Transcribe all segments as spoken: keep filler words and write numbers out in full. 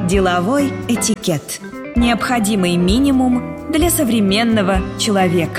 Деловой этикет. Необходимый минимум для современного человека.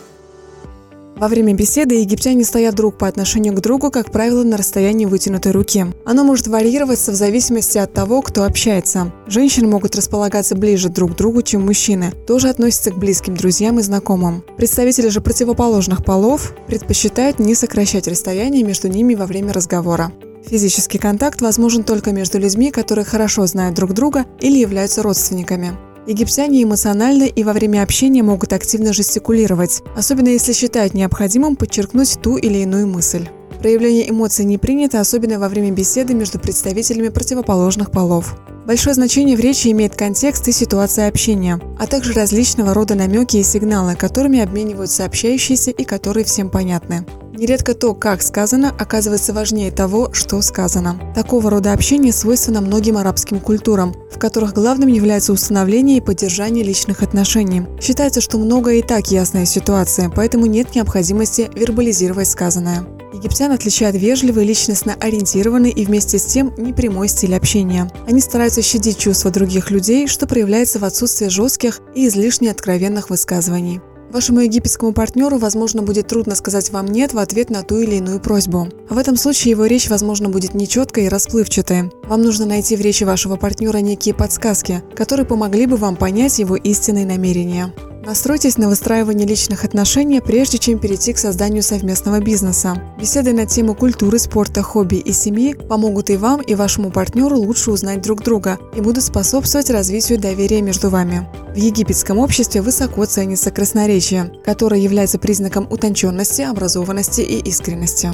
Во время беседы египтяне стоят друг по отношению к другу, как правило, на расстоянии вытянутой руки. Оно может варьироваться в зависимости от того, кто общается. Женщины могут располагаться ближе друг к другу, чем мужчины. Тоже относятся к близким друзьям и знакомым. Представители же противоположных полов предпочитают не сокращать расстояние между ними во время разговора. Физический контакт возможен только между людьми, которые хорошо знают друг друга или являются родственниками. Египтяне эмоционально и во время общения могут активно жестикулировать, особенно если считают необходимым подчеркнуть ту или иную мысль. Проявление эмоций не принято, особенно во время беседы между представителями противоположных полов. Большое значение в речи имеет контекст и ситуация общения, а также различного рода намеки и сигналы, которыми обмениваются общающиеся и которые всем понятны. Нередко то, как сказано, оказывается важнее того, что сказано. Такого рода общение свойственно многим арабским культурам, в которых главным является установление и поддержание личных отношений. Считается, что многое и так ясная ситуация, поэтому нет необходимости вербализировать сказанное. Египтян отличает вежливый, личностно ориентированный и вместе с тем непрямой стиль общения. Они стараются щадить чувства других людей, что проявляется в отсутствии жестких и излишне откровенных высказываний. Вашему египетскому партнеру, возможно, будет трудно сказать вам «нет» в ответ на ту или иную просьбу. А в этом случае его речь, возможно, будет нечеткой и расплывчатой. Вам нужно найти в речи вашего партнера некие подсказки, которые помогли бы вам понять его истинные намерения. Настройтесь на выстраивание личных отношений, прежде чем перейти к созданию совместного бизнеса. Беседы на тему культуры, спорта, хобби и семьи помогут и вам, и вашему партнеру лучше узнать друг друга и будут способствовать развитию доверия между вами. В египетском обществе высоко ценится красноречие, которое является признаком утонченности, образованности и искренности.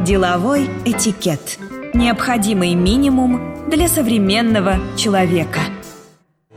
Деловой этикет. Необходимый минимум для современного человека.